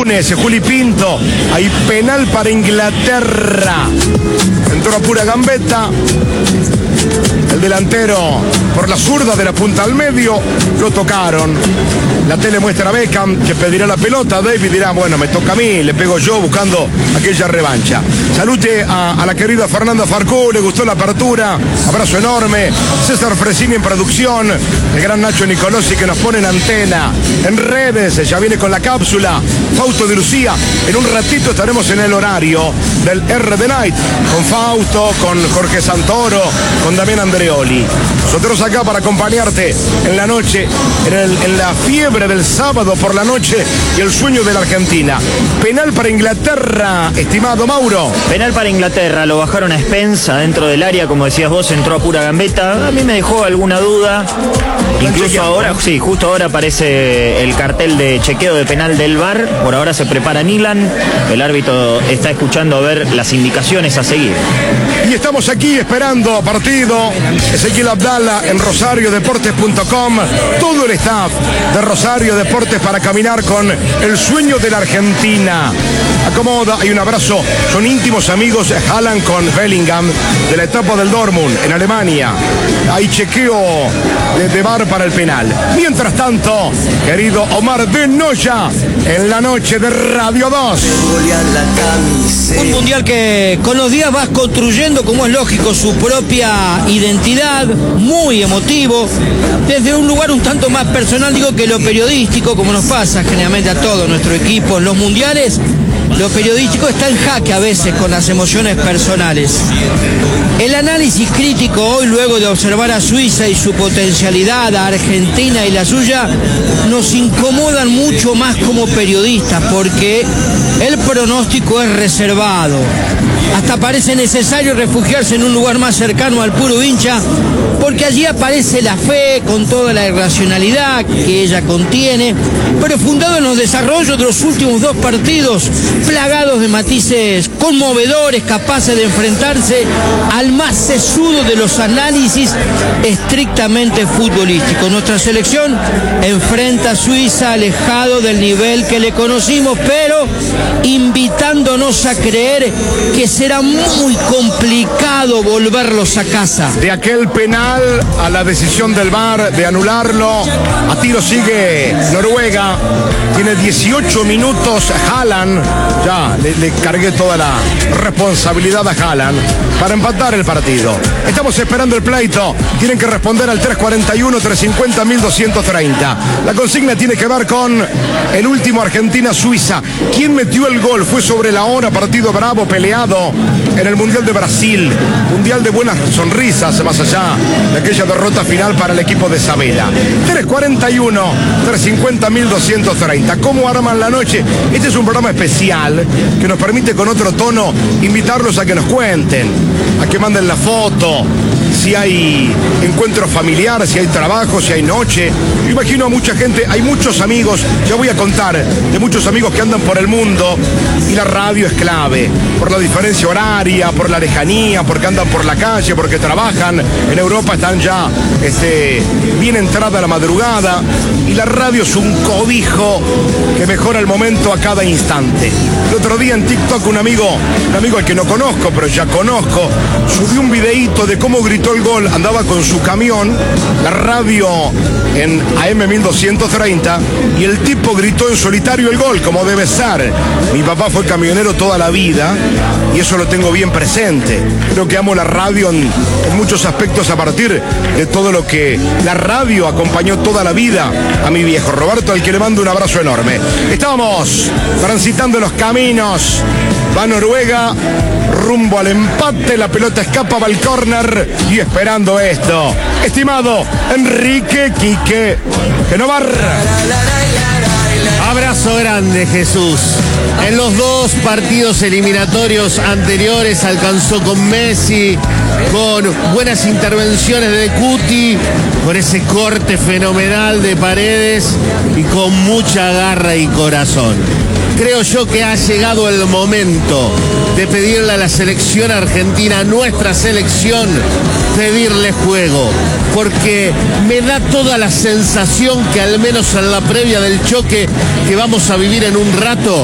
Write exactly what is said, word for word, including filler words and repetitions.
Funes, Juli Pinto. Hay penal para Inglaterra. Entró a pura gambeta. El delantero por la zurda de la punta al medio. Lo tocaron. La tele muestra a Beckham que pedirá la pelota. David dirá, bueno, me toca a mí, le pego yo buscando aquella revancha. Salute a, a la querida Fernanda Farcú, le gustó la apertura. Abrazo enorme. César Fresini en producción. El gran Nacho Nicolosi que nos pone en antena. En redes, ya viene con la cápsula. Fausto de Lucía. En un ratito estaremos en el horario del R D Night. Con Fausto, con Jorge Santoro, con Damián Andreoli. Nosotros acá para acompañarte en la noche, en, el, en la fiebre del sábado por la noche y el sueño de la Argentina. Penal para Inglaterra, estimado Mauro. Penal para Inglaterra, lo bajaron a Spencer dentro del área, como decías vos, entró a pura gambeta. A mí me dejó alguna duda. Incluso ahora, sí, justo ahora aparece el cartel de chequeo de penal del V A R. Por ahora se prepara Nilan. El árbitro está escuchando a ver las indicaciones a seguir. Y estamos aquí esperando partido. Ezequiel Abdala en rosario deportes punto com. Todo el staff de Rosario Deportes para caminar con el sueño de la Argentina. Acomoda, hay un abrazo. Son íntimos amigos Haaland con Bellingham de la etapa del Dortmund en Alemania. Hay chequeo de, de V A R para el penal. Mientras tanto, querido Omar de Noya, en la noche de Radio dos. Un mundial que con los días vas construyendo, como es lógico, su propia identidad, muy emotivo, desde un lugar un tanto más personal, digo, que lo periodístico, como nos pasa generalmente a todo nuestro equipo en los mundiales. Lo periodístico está en jaque a veces con las emociones personales. El análisis crítico hoy, luego de observar a Suiza y su potencialidad, a Argentina y la suya, nos incomodan mucho más como periodistas, porque el pronóstico es reservado. Hasta parece necesario refugiarse en un lugar más cercano al puro hincha, porque allí aparece la fe con toda la irracionalidad que ella contiene, pero fundado en los desarrollos de los últimos dos partidos, plagados de matices conmovedores, capaces de enfrentarse al más sesudo de los análisis estrictamente futbolísticos. Nuestra selección enfrenta a Suiza alejado del nivel que le conocimos, pero invitándonos a creer que será muy complicado volverlos a casa. De aquel penal a la decisión del V A R de anularlo, a tiro sigue Noruega, tiene dieciocho minutos Haaland, ya le, le cargué toda la responsabilidad a Haaland para empatar el partido. Estamos esperando el pleito, tienen que responder al tres cuarenta y uno, trescientos cincuenta, mil doscientos treinta. La consigna tiene que ver con el último Argentina-Suiza. ¿Quién metió el gol? Fue sobre la hora, partido bravo, peleado en el Mundial de Brasil, Mundial de buenas sonrisas, más allá de aquella derrota final para el equipo de Sabela. tres cuarenta y uno, trescientos cincuenta, mil doscientos treinta. ¿Cómo arman la noche? Este es un programa especial que nos permite con otro tono invitarlos a que nos cuenten, a que manden la foto, si hay encuentro familiar, si hay trabajo, si hay noche. Yo imagino a mucha gente, hay muchos amigos, ya voy a contar, de muchos amigos que andan por el mundo y la radio es clave, por la diferencia horaria, por la lejanía, porque andan por la calle, porque trabajan. En Europa están ya este, bien entrada la madrugada y la radio es un cobijo que mejora el momento a cada instante. El otro día en TikTok un amigo, un amigo al que no conozco, pero ya conozco, subió un videíto de cómo gritó el gol, andaba con su camión, la radio en A M mil doscientos treinta, y el tipo gritó en solitario el gol, como debe ser. Mi papá fue camionero toda la vida y eso lo tengo bien presente. Creo que amo la radio en, en muchos aspectos a partir de todo lo que la radio acompañó toda la vida a mi viejo Roberto, al que le mando un abrazo enorme. Estábamos transitando los caminos, va Noruega rumbo al empate, la pelota escapa, va al córner y esperando esto, estimado Enrique Quique Genovarra. Abrazo grande, Jesús. En los dos partidos eliminatorios anteriores alcanzó con Messi, con buenas intervenciones de Cuti, con ese corte fenomenal de Paredes y con mucha garra y corazón. Creo yo que ha llegado el momento de pedirle a la selección argentina, a nuestra selección, pedirle juego, porque me da toda la sensación que al menos en la previa del choque que vamos a vivir en un rato,